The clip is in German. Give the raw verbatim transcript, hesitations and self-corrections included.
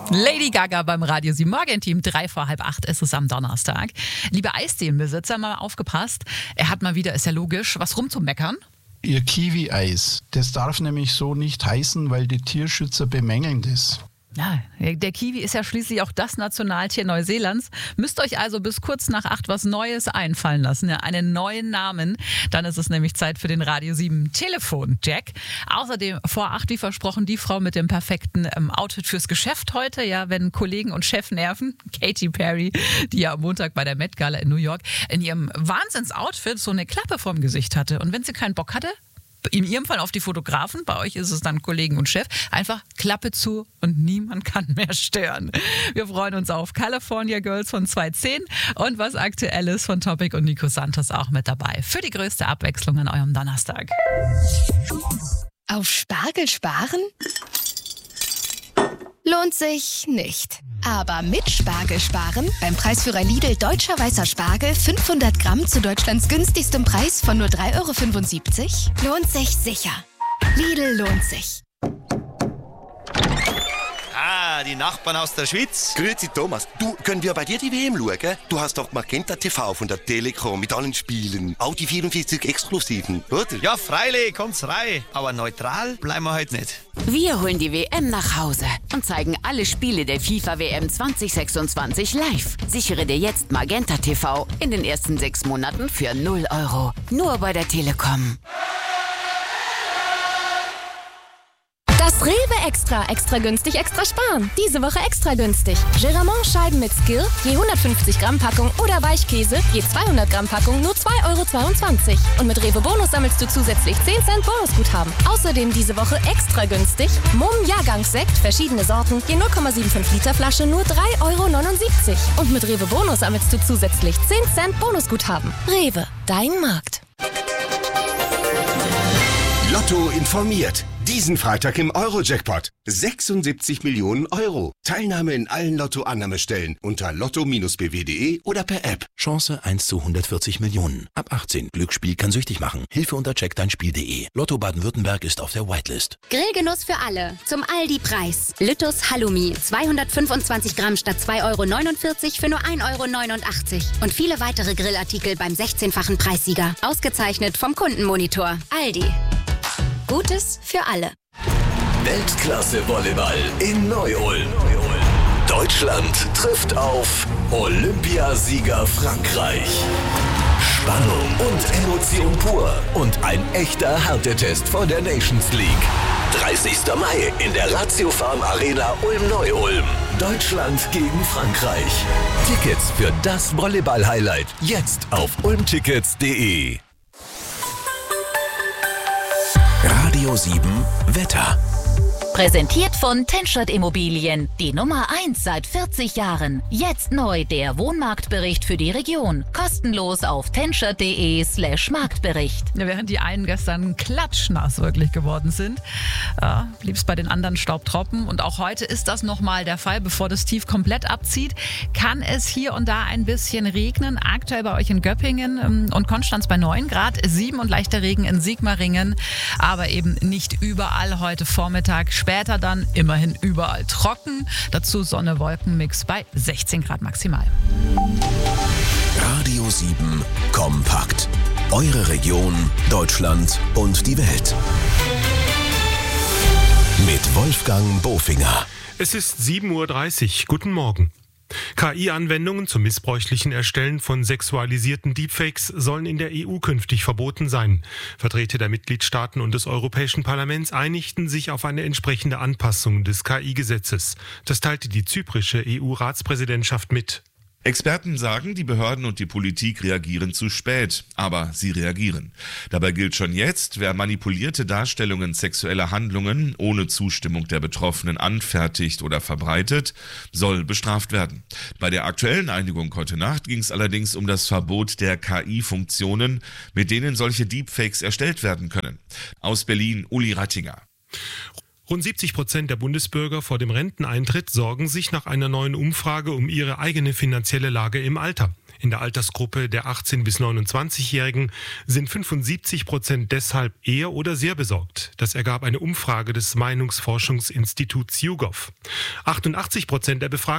Lady Gaga beim Radio sieben Morgenteam. Drei vor halb acht ist es am Donnerstag. Liebe Eisdielenbesitzer, mal aufgepasst. Er hat mal wieder, ist ja logisch, was rumzumeckern. Ihr Kiwi-Eis, das darf nämlich so nicht heißen, weil die Tierschützer bemängeln das. Ja, der Kiwi ist ja schließlich auch das Nationaltier Neuseelands. Müsst euch also bis kurz nach acht was Neues einfallen lassen. Ja, einen neuen Namen. Dann ist es nämlich Zeit für den Radio sieben Telefon-Jack. Außerdem vor acht, wie versprochen, die Frau mit dem perfekten ähm, Outfit fürs Geschäft heute. Ja, wenn Kollegen und Chef nerven. Katy Perry, die ja am Montag bei der Met Gala in New York in ihrem Wahnsinns-Outfit so eine Klappe vorm Gesicht hatte. Und wenn sie keinen Bock hatte, in ihrem Fall auf die Fotografen, bei euch ist es dann Kollegen und Chef, einfach Klappe zu und niemand kann mehr stören. Wir freuen uns auf California Girls von zwei zehn und was Aktuelles von Topic und Nico Santos auch mit dabei. Für die größte Abwechslung an eurem Donnerstag. Auf Spargel sparen? Lohnt sich nicht. Aber mit Spargel sparen, beim Preisführer Lidl Deutscher Weißer Spargel fünfhundert Gramm zu Deutschlands günstigstem Preis von nur drei Euro fünfundsiebzig, lohnt sich sicher. Lidl lohnt sich. Ah, die Nachbarn aus der Schweiz. Grüezi Thomas, du, können wir bei dir die W M schauen? Du hast doch Magenta T V von der Telekom mit allen Spielen. Auch die vierundvierzig Exklusiven, oder? Ja, freilich, kommt's rein. Aber neutral bleiben wir heute nicht. Wir holen die W M nach Hause und zeigen alle Spiele der FIFA W M zwanzig sechsundzwanzig live. Sichere dir jetzt Magenta T V in den ersten sechs Monaten für null Euro. Nur bei der Telekom. Das Rewe Extra, extra günstig, extra sparen. Diese Woche extra günstig. Geramont-Scheiben mit Skill, je hundertfünfzig Gramm Packung oder Weichkäse, je zweihundert Gramm Packung, nur zwei Euro zweiundzwanzig. Und mit Rewe Bonus sammelst du zusätzlich zehn Cent Bonusguthaben. Außerdem diese Woche extra günstig. Mumm Jahrgangssekt, verschiedene Sorten, je null Komma fünfundsiebzig Liter Flasche, nur drei Euro neunundsiebzig. Und mit Rewe Bonus sammelst du zusätzlich zehn Cent Bonusguthaben. Rewe, dein Markt. Lotto informiert. Diesen Freitag im Euro-Jackpot. sechsundsiebzig Millionen Euro. Teilnahme in allen Lotto-Annahmestellen unter lotto b w punkt de oder per App. Chance eins zu hundertvierzig Millionen. Ab achtzehn. Glücksspiel kann süchtig machen. Hilfe unter check dein spiel punkt de. Lotto Baden-Württemberg ist auf der Whitelist. Grillgenuss für alle. Zum Aldi-Preis. Lüttus Halloumi. zweihundertfünfundzwanzig Gramm statt zwei Euro neunundvierzig für nur ein Euro neunundachtzig. Und viele weitere Grillartikel beim sechzehnfachen Preissieger. Ausgezeichnet vom Kundenmonitor. Aldi. Gutes für alle. Weltklasse Volleyball in Neu-Ulm. Deutschland trifft auf Olympiasieger Frankreich. Spannung und Emotion pur und ein echter Härtetest vor der Nations League. dreißigster Mai in der Ratio Farm Arena Ulm-Neu-Ulm. Deutschland gegen Frankreich. Tickets für das Volleyball-Highlight jetzt auf ulmtickets punkt de. Radio sieben Wetter. Präsentiert von Tenstadt Immobilien, die Nummer eins seit vierzig Jahren. Jetzt neu der Wohnmarktbericht für die Region. Kostenlos auf tenstadt punkt de slash Marktbericht. Ja, während die einen gestern klatschnass wirklich geworden sind, ja, blieb es bei den anderen staubtrocken. Und auch heute ist das nochmal der Fall. Bevor das Tief komplett abzieht, kann es hier und da ein bisschen regnen. Aktuell bei euch in Göppingen und Konstanz bei neun Grad, sieben und leichter Regen in Sigmaringen. Aber eben nicht überall heute Vormittag. Später dann immerhin überall trocken. Dazu Sonne-Wolken-Mix bei sechzehn Grad maximal. Radio sieben kompakt. Eure Region, Deutschland und die Welt. Mit Wolfgang Bofinger. Es ist sieben Uhr dreißig. Guten Morgen. K I-Anwendungen zum missbräuchlichen Erstellen von sexualisierten Deepfakes sollen in der E U künftig verboten sein. Vertreter der Mitgliedstaaten und des Europäischen Parlaments einigten sich auf eine entsprechende Anpassung des K I-Gesetzes. Das teilte die zyprische E U-Ratspräsidentschaft mit. Experten sagen, die Behörden und die Politik reagieren zu spät, aber sie reagieren. Dabei gilt schon jetzt, wer manipulierte Darstellungen sexueller Handlungen ohne Zustimmung der Betroffenen anfertigt oder verbreitet, soll bestraft werden. Bei der aktuellen Einigung heute Nacht ging es allerdings um das Verbot der K I-Funktionen, mit denen solche Deepfakes erstellt werden können. Aus Berlin, Uli Rattinger. Rund siebzig Prozent der Bundesbürger vor dem Renteneintritt sorgen sich nach einer neuen Umfrage um ihre eigene finanzielle Lage im Alter. In der Altersgruppe der achtzehn- bis neunundzwanzigjährigen sind fünfundsiebzig Prozent deshalb eher oder sehr besorgt. Das ergab eine Umfrage des Meinungsforschungsinstituts YouGov. achtundachtzig Prozent der Befragten